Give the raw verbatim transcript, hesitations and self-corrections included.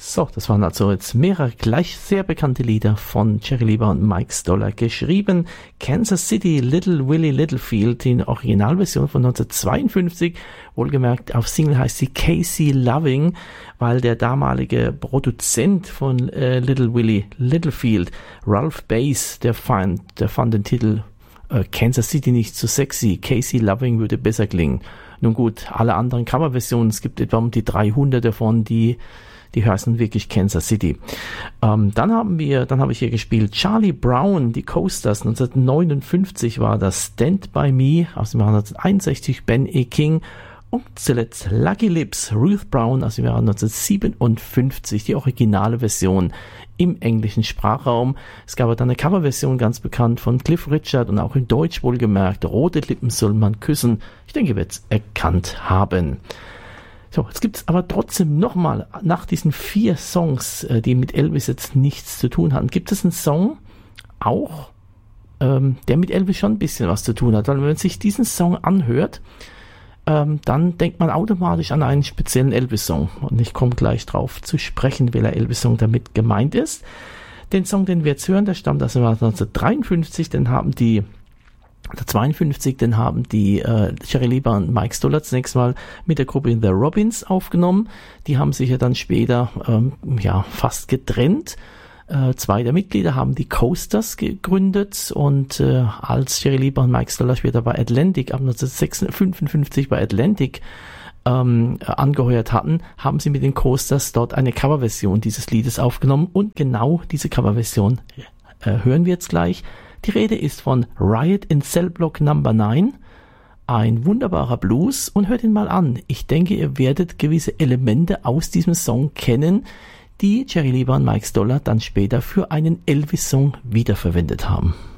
So, das waren also jetzt mehrere gleich sehr bekannte Lieder von Jerry Lieber und Mike Stoller geschrieben. Kansas City, Little Willie Littlefield, die Originalversion von neunzehnhundertzweiundfünfzig. Wohlgemerkt, auf Single heißt sie Casey Loving, weil der damalige Produzent von äh, Little Willie Littlefield, Ralph Bass, der fand, der fand den Titel äh, Kansas City nicht so sexy. Casey Loving würde besser klingen. Nun gut, alle anderen Coverversionen, es gibt etwa um die dreihundert davon, die Die heißen wirklich Kansas City. Ähm, dann haben wir, dann habe ich hier gespielt Charlie Brown, die Coasters. neunzehnhundertneunundfünfzig war das Stand By Me aus dem Jahr neunzehnhunderteinundsechzig, Ben E. King. Und zuletzt Lucky Lips, Ruth Brown aus dem Jahr neunzehnhundertsiebenundfünfzig, die originale Version im englischen Sprachraum. Es gab dann eine Coverversion, ganz bekannt, von Cliff Richard und auch in Deutsch wohlgemerkt. Rote Lippen soll man küssen. Ich denke, ihr werdet es erkannt haben. So, jetzt gibt es aber trotzdem nochmal, nach diesen vier Songs, die mit Elvis jetzt nichts zu tun hatten, gibt es einen Song auch, ähm, der mit Elvis schon ein bisschen was zu tun hat. Weil wenn man sich diesen Song anhört, ähm, dann denkt man automatisch an einen speziellen Elvis-Song. Und ich komme gleich drauf zu sprechen, welcher Elvis-Song damit gemeint ist. Den Song, den wir jetzt hören, der stammt aus dem Jahr neunzehnhundertdreiundfünfzig, den haben die zweiundfünfzig, den haben die äh, Jerry Lieber und Mike Stoller zunächst mal mit der Gruppe The Robins aufgenommen. Die haben sich ja dann später ähm, ja fast getrennt. Äh, zwei der Mitglieder haben die Coasters gegründet und äh, als Jerry Lieber und Mike Stoller später bei Atlantic ab neunzehnhundertfünfundfünfzig bei Atlantic ähm, angeheuert hatten, haben sie mit den Coasters dort eine Coverversion dieses Liedes aufgenommen und genau diese Coverversion äh, hören wir jetzt gleich. Die Rede ist von Riot in Cell Block Number neun, ein wunderbarer Blues, und hört ihn mal an. Ich denke, ihr werdet gewisse Elemente aus diesem Song kennen, die Jerry Lieber und Mike Stoller dann später für einen Elvis-Song wiederverwendet haben.